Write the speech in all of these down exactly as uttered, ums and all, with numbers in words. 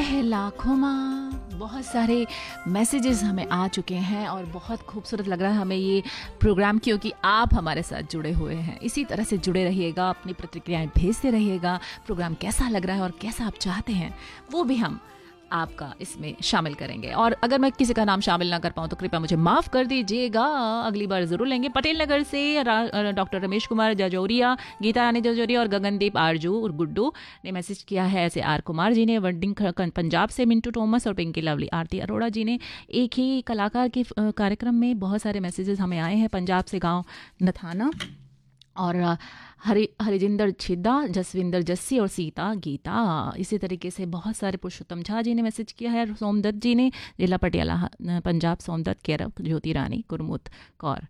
है लाखों माँ। बहुत सारे मैसेजेस हमें आ चुके हैं और बहुत खूबसूरत लग रहा है हमें ये प्रोग्राम, क्योंकि आप हमारे साथ जुड़े हुए हैं। इसी तरह से जुड़े रहिएगा, अपनी प्रतिक्रियाएं भेजते रहिएगा। प्रोग्राम कैसा लग रहा है और कैसा आप चाहते हैं वो भी हम आपका इसमें शामिल करेंगे। और अगर मैं किसी का नाम शामिल ना कर पाऊँ तो कृपया मुझे माफ़ कर दीजिएगा, अगली बार ज़रूर लेंगे। पटेल नगर से डॉक्टर रमेश कुमार जजौरिया, गीता रानी जजौरिया और गगनदीप आरजू और गुड्डू ने मैसेज किया है। ऐसे आर कुमार जी ने वडिंग पंजाब से मिंटू थॉमस और पिंकी लवली आरती अरोड़ा जी ने एक ही कलाकार के कार्यक्रम में बहुत सारे मैसेजेस हमें आए हैं। पंजाब से गाँव नथाना और हरि हरिजिंदर छिद्दा, जसविंदर जस्सी और सीता गीता। इसी तरीके से बहुत सारे पुरुषोत्तम झा जी ने मैसेज किया है। सोमदत्त जी ने जिला पटियाला पंजाब, सोमदत्त केरव, ज्योति रानी, गुरमुत कौर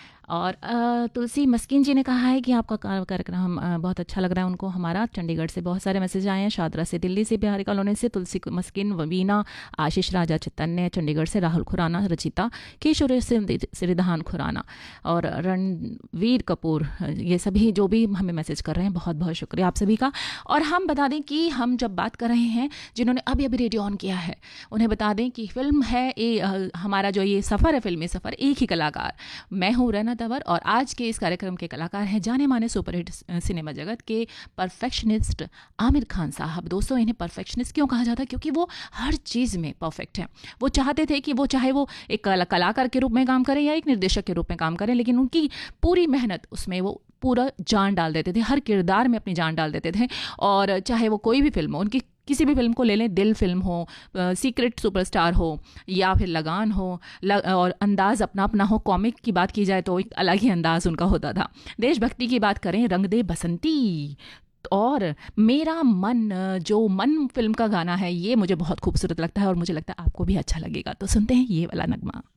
और तुलसी मस्किन जी ने कहा है कि आपका कार्यक्रम बहुत अच्छा लग रहा है उनको हमारा। चंडीगढ़ से बहुत सारे मैसेज आए हैं। शादरा से, दिल्ली से, बिहारी कॉलोनी से तुलसी मस्किन, वीना, आशीष राजा चैतन्य, चंडीगढ़ से राहुल खुराना, रचिता, किशोर सिरिधान खुराना और रणवीर कपूर, ये सभी जो भी हमें मैसेज कर रहे हैं, बहुत बहुत शुक्रिया आप सभी का। और हम बता दें कि हम जब बात कर रहे हैं, जिन्होंने अभी अभी रेडियो ऑन किया है उन्हें बता दें कि फिल्म है ए, हमारा जो ये सफ़र है, फिल्मी सफ़र, एक ही कलाकार, मैं हूँ रैना तंवर और आज के इस कार्यक्रम के कलाकार हैं जाने माने सुपरहिट सिनेमा जगत के परफेक्शनिस्ट आमिर खान साहब। दोस्तों, इन्हें परफेक्शनिस्ट क्यों कहा जाता है? क्योंकि वो हर चीज़ में परफेक्ट हैं। वो चाहते थे कि वो चाहे वो एक कलाकार के रूप में काम करें या एक निर्देशक के रूप में काम करें, लेकिन उनकी पूरी मेहनत उसमें वो पूरा जान डाल देते थे, हर किरदार में अपनी जान डाल देते थे। और चाहे वो कोई भी फिल्म हो, उनकी किसी भी फिल्म को ले लें, दिल फिल्म हो, सीक्रेट सुपरस्टार हो या फिर लगान हो, लग, और अंदाज़ अपना अपना हो। कॉमिक की बात की जाए तो एक अलग ही अंदाज़ उनका होता था। देशभक्ति की बात करें, रंग दे बसंती और मेरा मन, जो मन फिल्म का गाना है, ये मुझे बहुत खूबसूरत लगता है और मुझे लगता है आपको भी अच्छा लगेगा। तो सुनते हैं ये वाला नगमा।